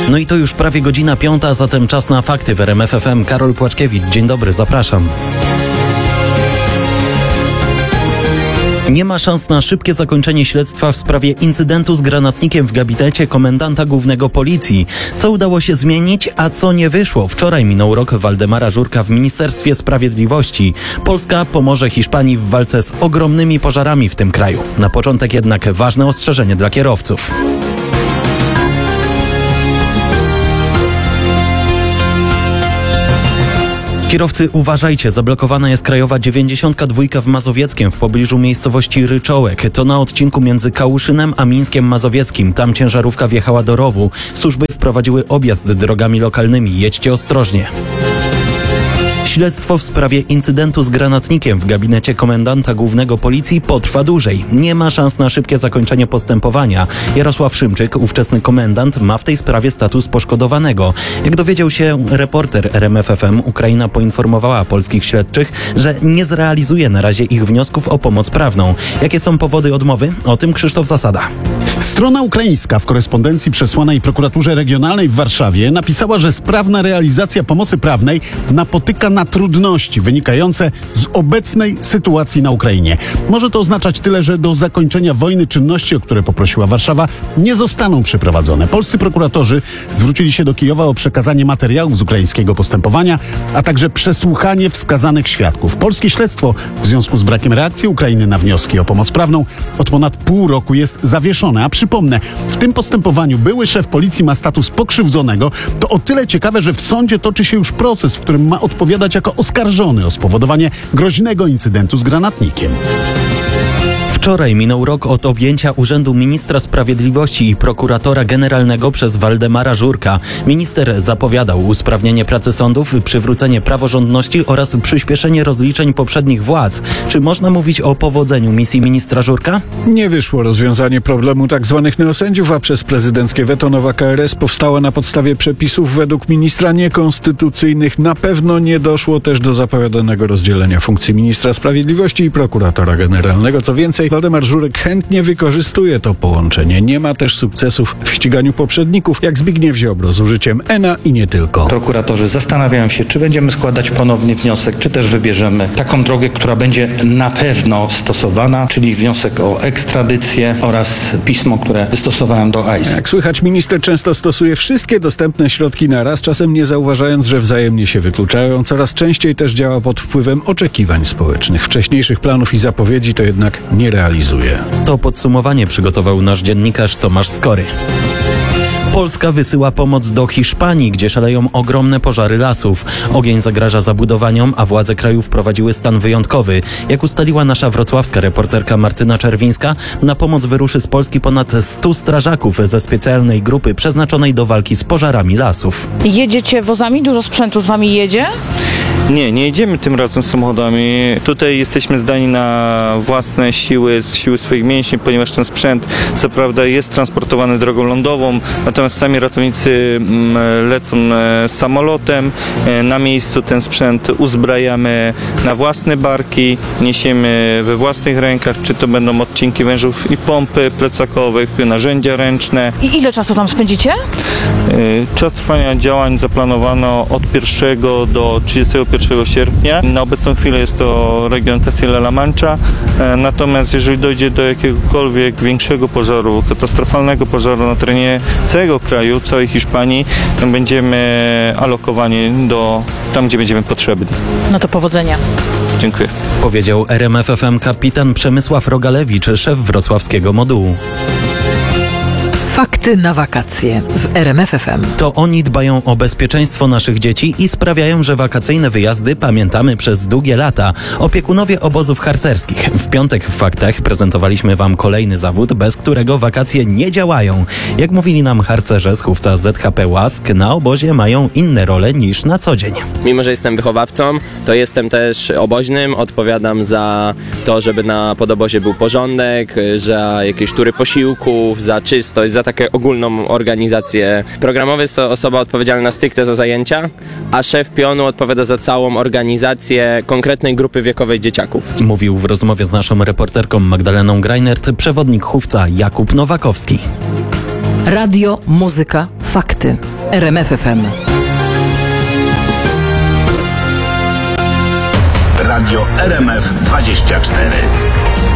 No i to już prawie godzina 5, a zatem czas na fakty w RMF FM. Karol Płaczkiewicz, dzień dobry, zapraszam. Nie ma szans na szybkie zakończenie śledztwa w sprawie incydentu z granatnikiem w gabinecie komendanta głównego policji. Co udało się zmienić, a co nie wyszło? Wczoraj minął rok Waldemara Żurka w Ministerstwie Sprawiedliwości. Polska pomoże Hiszpanii w walce z ogromnymi pożarami w tym kraju. Na początek jednak ważne ostrzeżenie dla kierowców. Kierowcy, uważajcie, zablokowana jest krajowa 92 w Mazowieckiem w pobliżu miejscowości Ryczołek. To na odcinku między Kałuszynem a Mińskiem Mazowieckim. Tam ciężarówka wjechała do rowu. Służby wprowadziły objazd drogami lokalnymi. Jedźcie ostrożnie. Śledztwo w sprawie incydentu z granatnikiem w gabinecie komendanta głównego policji potrwa dłużej. Nie ma szans na szybkie zakończenie postępowania. Jarosław Szymczyk, ówczesny komendant, ma w tej sprawie status poszkodowanego. Jak dowiedział się reporter RMF FM, Ukraina poinformowała polskich śledczych, że nie zrealizuje na razie ich wniosków o pomoc prawną. Jakie są powody odmowy? O tym Krzysztof Zasada. Strona ukraińska w korespondencji przesłanej prokuraturze regionalnej w Warszawie napisała, że sprawna realizacja pomocy prawnej napotyka na trudności wynikające z obecnej sytuacji na Ukrainie. Może to oznaczać tyle, że do zakończenia wojny czynności, o które poprosiła Warszawa, nie zostaną przeprowadzone. Polscy prokuratorzy zwrócili się do Kijowa o przekazanie materiałów z ukraińskiego postępowania, a także przesłuchanie wskazanych świadków. Polskie śledztwo w związku z brakiem reakcji Ukrainy na wnioski o pomoc prawną od ponad pół roku jest zawieszone. A przypomnę, w tym postępowaniu były szef policji ma status pokrzywdzonego. To o tyle ciekawe, że w sądzie toczy się już proces, w którym ma odpowiadać jako oskarżony o spowodowanie groźnego incydentu z granatnikiem. Wczoraj minął rok od objęcia urzędu ministra sprawiedliwości i prokuratora generalnego przez Waldemara Żurka. Minister zapowiadał usprawnienie pracy sądów, przywrócenie praworządności oraz przyspieszenie rozliczeń poprzednich władz. Czy można mówić o powodzeniu misji ministra Żurka? Nie wyszło rozwiązanie problemu tzw. neosędziów, a przez prezydenckie weto nowa KRS powstała na podstawie przepisów według ministra niekonstytucyjnych. Na pewno nie doszło też do zapowiadanego rozdzielenia funkcji ministra sprawiedliwości i prokuratora generalnego. Co więcej, Waldemar Żurek chętnie wykorzystuje to połączenie. Nie ma też sukcesów w ściganiu poprzedników, jak Zbigniew Ziobro z użyciem ENA i nie tylko. Prokuratorzy zastanawiają się, czy będziemy składać ponownie wniosek, czy też wybierzemy taką drogę, która będzie na pewno stosowana, czyli wniosek o ekstradycję oraz pismo, które wystosowałem do ICE. Jak słychać, minister często stosuje wszystkie dostępne środki na raz, czasem nie zauważając, że wzajemnie się wykluczają. Coraz częściej też działa pod wpływem oczekiwań społecznych. Wcześniejszych planów i zapowiedzi to jednak nie realizuje. To podsumowanie przygotował nasz dziennikarz Tomasz Skory. Polska wysyła pomoc do Hiszpanii, gdzie szaleją ogromne pożary lasów. Ogień zagraża zabudowaniom, a władze kraju wprowadziły stan wyjątkowy. Jak ustaliła nasza wrocławska reporterka Martyna Czerwińska, na pomoc wyruszy z Polski ponad 100 strażaków ze specjalnej grupy przeznaczonej do walki z pożarami lasów. Jedziecie wozami? Dużo sprzętu z wami jedzie? Nie jedziemy tym razem samochodami. Tutaj jesteśmy zdani na własne siły swoich mięśni, ponieważ ten sprzęt co prawda jest transportowany drogą lądową, natomiast sami ratownicy lecą samolotem. Na miejscu ten sprzęt uzbrajamy na własne barki, niesiemy we własnych rękach, czy to będą odcinki wężów i pompy plecakowych, narzędzia ręczne. I ile czasu tam spędzicie? Czas trwania działań zaplanowano od 1 do 31 sierpnia. Na obecną chwilę jest to region Castilla-La Mancha, natomiast jeżeli dojdzie do jakiegokolwiek większego pożaru, katastrofalnego pożaru na terenie całego kraju, całej Hiszpanii, będziemy alokowani tam, gdzie będziemy potrzebni. No to powodzenia. Dziękuję. Powiedział RMF FM kapitan Przemysław Rogalewicz, szef wrocławskiego modułu. Fakty na wakacje w RMF FM. To oni dbają o bezpieczeństwo naszych dzieci i sprawiają, że wakacyjne wyjazdy pamiętamy przez długie lata. Opiekunowie obozów harcerskich. W piątek w Faktach prezentowaliśmy wam kolejny zawód, bez którego wakacje nie działają. Jak mówili nam harcerze z chówca ZHP Łask, na obozie mają inne role niż na co dzień. Mimo że jestem wychowawcą, to jestem też oboźnym. Odpowiadam za to, żeby na podobozie był porządek, za jakieś tury posiłków, za czystość, za taką ogólną organizację. Programowy jest to osoba odpowiedzialna stricte za zajęcia, a szef pionu odpowiada za całą organizację konkretnej grupy wiekowej dzieciaków. Mówił w rozmowie z naszą reporterką Magdaleną Greinert przewodnik chówca Jakub Nowakowski. Radio, muzyka, Fakty. RMFFM. Radio RMF 24.